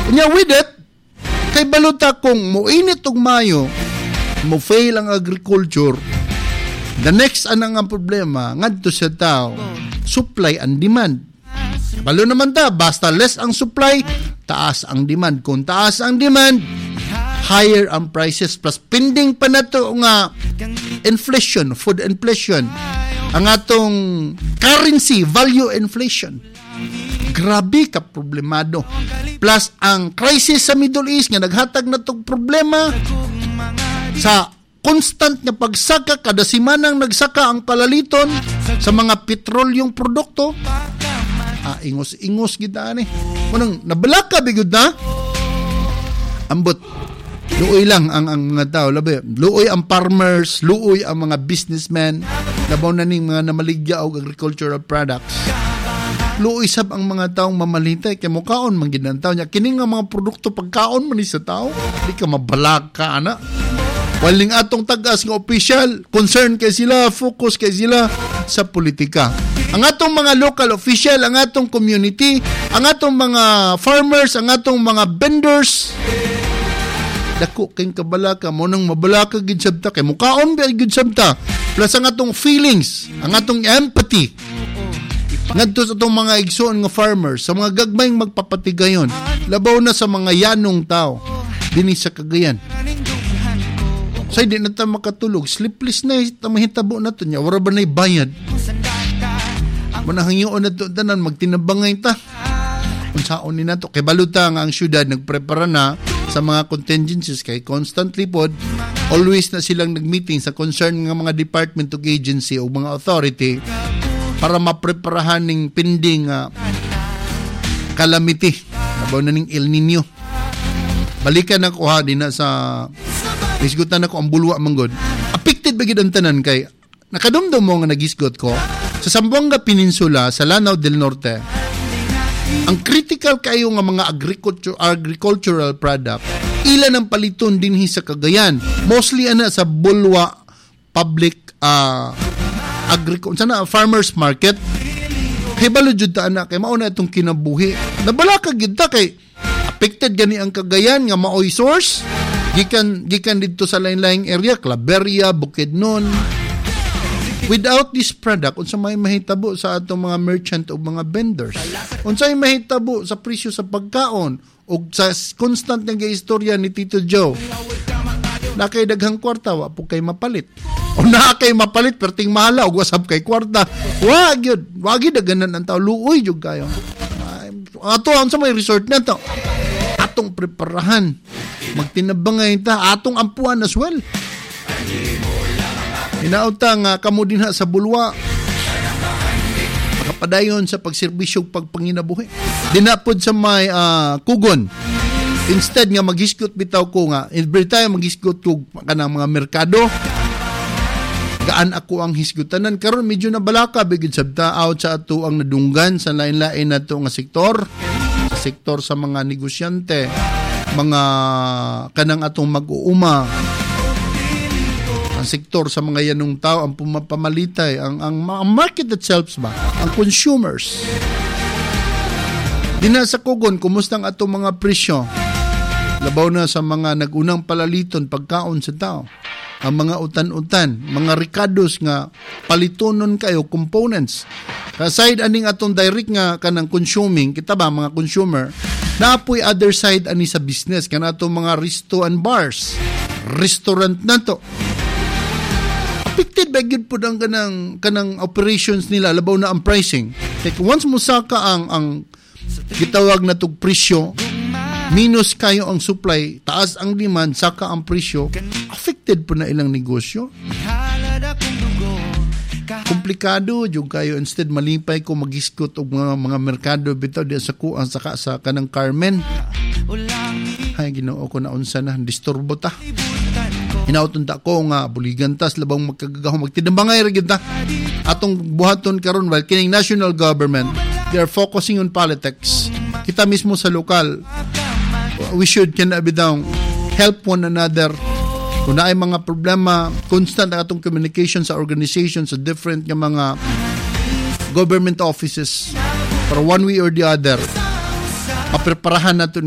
Nya with it, kay baluta kung muinit og Mayo, mo fail ang agriculture, the next anang ang problema ngadto sa tao, supply and demand. Balo naman ta, basta less ang supply, taas ang demand. Kung taas ang demand, higher ang prices, plus pending pa na to nga inflation, food inflation, ang atong currency value inflation. Grabe ka problemado. Plus ang crisis sa Middle East nga naghatag na tong problema sa constant nga pagsaka, kada simanang nagsaka ang palaliton sa mga petrolyong produkto. Ingos-ingos kita ni. Munang nabalaka bigud na. Ambot. Luoy lang ang mga tao, labi. Luoy ang farmers, luoy ang mga businessmen, labaw na ning mga namaligya og agricultural products. Luoy sab ang mga taong mamalitay kay mukaon man gid ang tao nya. Kini nga mga produkto pagkaon man ni sa tao, di ka mabalaka ana. Waling atong tagas nga official, concern kay sila, focus kay sila sa politika. Ang atong mga local official, ang atong community, ang atong mga farmers, ang atong mga vendors, dako kayong kabalaka mo nang mabalaka gid sabta kay mukaon ba gid sabta. Plus ang atong feelings, ang atong empathy ngadto sa atong mga igsoon nga farmers, sa mga gagmayng magpapatigayon, labaw na sa mga yanong tao dinhi sa Cagayan. Say di na ta makatulog, sleepless na mahitabo na to nya, wala ba na bayad? Manahangyoon na to tanan, magtinabangay ta. Unsaon ni nato kay baluta nga ang syudad nagprepara na sa mga contingencies kay constantly pod always na silang nagmeeting sa concern nga mga department ug agency o mga authority para mapreparahan ning pending calamity nabaw na ning El Nino. Balikan ako di na sa isgutan ako ang bulwa manggod. Affected ba gid ang tanan kay nakadumdum mo nga nagisgot ko sa Zamboanga Peninsula sa Lanao del Norte. Ang critical kayo nga mga agricultural product, ilan ang paliton dinhi sa Cagayan. Mostly ana sa Bulwa Public Farmers Market. Kay balo jud ta ana kay mao na itong kinabuhi. Nabalaka gid ta kay affected gani ang Cagayan nga maoy source. Gikan dito sa lain-laing area, Claveria, Bukidnon. Without this product, unsa may mahitabo sa atong mga merchant o mga vendors? Unsa may mahitabo sa presyo sa pagkaon o sa constant nga istorya ni Tito Joe? Na kay daghang kwarta, wa po kay mapalit. O na kay mapalit, perting mahala, o wasab kay kwarta. Wag yun. Wag yun, daganan ang tao. Luoy yun kayo. Ato, unsa may resort na to? Atong preparahan. Magtinabangay ta. Atong ampuan as well. Inauta nga kamo din sa Bulwa. Makapadayon sa pagserbisyo pagpanginabuhi. Dinapod sa may Kugon. Instead nga maghiskot bitaw ko nga, every time maghiskot ko kanang mga merkado, gaan ako ang hisgutanan. Karon medyo nabalaka bigid sabta out sa ato ang nadunggan sa lain-lain nato nga sektor. Sa sektor sa mga negosyante, mga kanang atong mag-uuma, ang sektor sa mga yanong tao, ang pumapamalitay, ang market itself ba, ang consumers. Dina sa Kugon, kumusta ang atong mga presyo? Labaw na sa mga nagunang palaliton, pagkaon sa tao. Ang mga utan-utan, mga ricados nga palitonon kayo, components. Aside aning atong direct nga kanang consuming, kita ba mga consumer, naapoy other side ani sa business, kana atong mga resto and bars, restaurant na to. Affected ba gyud pud ang kanang operations nila, labaw na ang pricing. Like once mo saka ang gitawag na tog presyo, minus kayo ang supply, taas ang demand, saka ang presyo, affected po na ilang negosyo. Komplikado yung kayo, instead malipay ko mag-iskot og mga merkado bitaw di sa kuan saka sa kanang Carmen. Ay Ginoo ko na unsa na disturbo ta. Hinauton ta ko nga buligan tas labang magkagagaho magtinambangay ra gyud ta. Atong buhaton karon while kining national government, they are focusing on politics. Kita mismo sa lokal, we should help one another. Kung na ay mga problema, constant ang atong communication sa organization, sa different nga mga government offices para one way or the other, mapreparahan natin